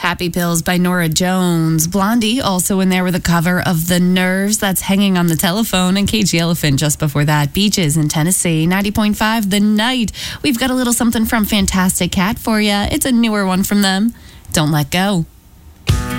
Happy Pills by Nora Jones. Blondie also in there with a cover of The Nerves. That's Hanging on the Telephone. And Cage the Elephant just before that. Beaches in Tennessee. 90.5 The Night. We've got a little something from Fantastic Cat for you. It's a newer one from them. Don't Let Go.